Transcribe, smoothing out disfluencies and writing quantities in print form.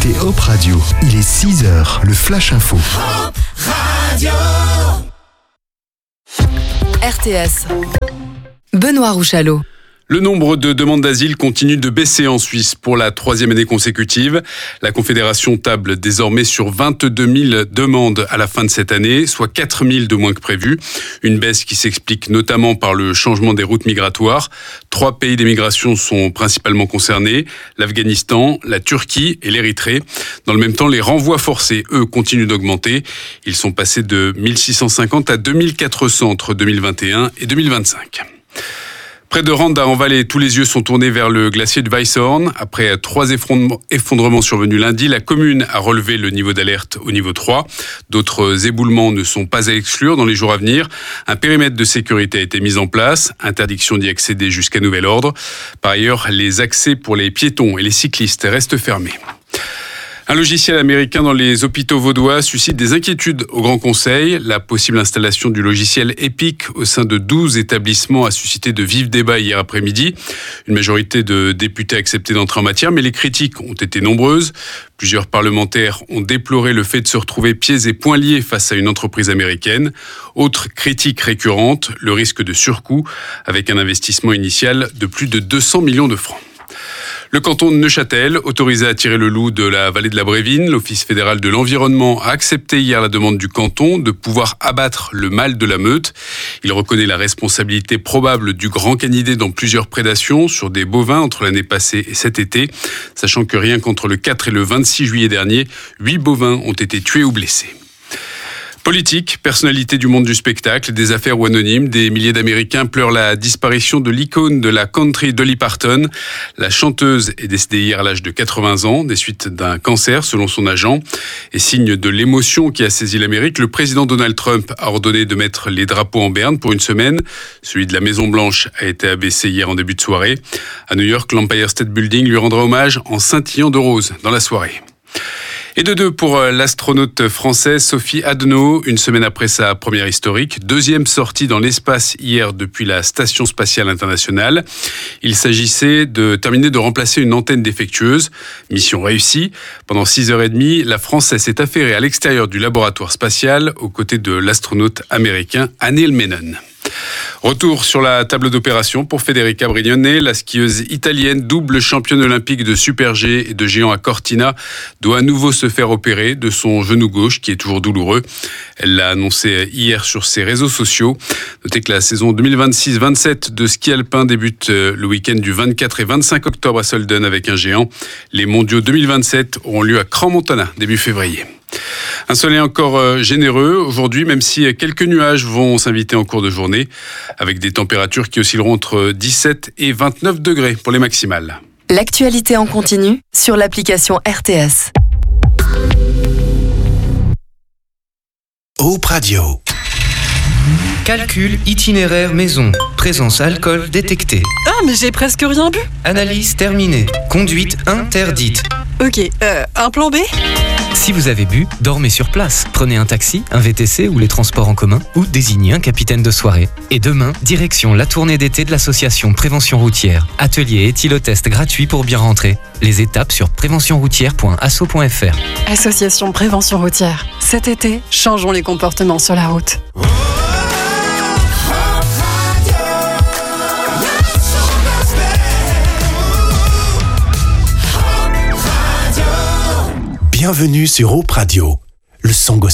écoutez Hop Radio. Il est 6h, le Flash Info. Hop Radio. RTS. Benoît Rouchalot. Le nombre de demandes d'asile continue de baisser en Suisse pour la 3e année consécutive. La Confédération table désormais sur 22 000 demandes à la fin de cette année, soit 4 000 de moins que prévu. Une baisse qui s'explique notamment par le changement des routes migratoires. 3 pays d'émigration sont principalement concernés, l'Afghanistan, la Turquie et l'Érythrée. Dans le même temps, les renvois forcés, eux, continuent d'augmenter. Ils sont passés de 1650 à 2400 entre 2021 et 2025. Près de Randa, en Valais, tous les yeux sont tournés vers le glacier de Weisshorn. Après 3 effondrements survenus lundi, la commune a relevé le niveau d'alerte au niveau 3. D'autres éboulements ne sont pas à exclure dans les jours à venir. Un périmètre de sécurité a été mis en place. Interdiction d'y accéder jusqu'à nouvel ordre. Par ailleurs, les accès pour les piétons et les cyclistes restent fermés. Un logiciel américain dans les hôpitaux vaudois suscite des inquiétudes au Grand Conseil. La possible installation du logiciel Epic au sein de 12 établissements a suscité de vifs débats hier après-midi. Une majorité de députés a accepté d'entrer en matière, mais les critiques ont été nombreuses. Plusieurs parlementaires ont déploré le fait de se retrouver pieds et poings liés face à une entreprise américaine. Autre critique récurrente, le risque de surcoût avec un investissement initial de plus de 200 millions de francs. Le canton de Neuchâtel, autorisé à tirer le loup de la vallée de la Brévine, l'Office fédéral de l'environnement a accepté hier la demande du canton de pouvoir abattre le mâle de la meute. Il reconnaît la responsabilité probable du grand canidé dans plusieurs prédations sur des bovins entre l'année passée et cet été, sachant que rien qu'entre le 4 et le 26 juillet dernier, 8 bovins ont été tués ou blessés. Politique, personnalité du monde du spectacle, des affaires ou anonymes, des milliers d'Américains pleurent la disparition de l'icône de la country Dolly Parton. La chanteuse est décédée hier à l'âge de 80 ans, des suites d'un cancer selon son agent. Et signe de l'émotion qui a saisi l'Amérique, le président Donald Trump a ordonné de mettre les drapeaux en berne pour une semaine. Celui de la Maison-Blanche a été abaissé hier en début de soirée. À New York, l'Empire State Building lui rendra hommage en scintillant de rose dans la soirée. Et de 2 pour l'astronaute française Sophie Adenau, une semaine après sa première historique. 2e sortie dans l'espace hier depuis la Station spatiale internationale. Il s'agissait de terminer de remplacer une antenne défectueuse. Mission réussie. Pendant 6h30, la Française s'est affairée à l'extérieur du laboratoire spatial aux côtés de l'astronaute américain Neil Menon. Retour sur la table d'opération pour Federica Brignone, la skieuse italienne, double championne olympique de Super G et de géant à Cortina, doit à nouveau se faire opérer de son genou gauche qui est toujours douloureux. Elle l'a annoncé hier sur ses réseaux sociaux. Notez que la saison 2026-27 de ski alpin débute le week-end du 24 et 25 octobre à Solden avec un géant. Les mondiaux 2027 auront lieu à Crans-Montana début février. Un soleil encore généreux aujourd'hui, même si quelques nuages vont s'inviter en cours de journée, avec des températures qui oscilleront entre 17 et 29 degrés pour les maximales. L'actualité en continu sur l'application RTS. Hop Radio. Calcul itinéraire maison. Présence alcool détectée. Ah, mais j'ai presque rien bu. Analyse terminée. Conduite interdite. Ok, un plan B ? Si vous avez bu, dormez sur place. Prenez un taxi, un VTC ou les transports en commun ou désignez un capitaine de soirée. Et demain, direction la tournée d'été de l'association Prévention Routière. Atelier et éthylotest gratuit pour bien rentrer. Les étapes sur préventionroutière.asso.fr. Association Prévention Routière. Cet été, changeons les comportements sur la route. Bienvenue sur Hop Radio, le son gospel.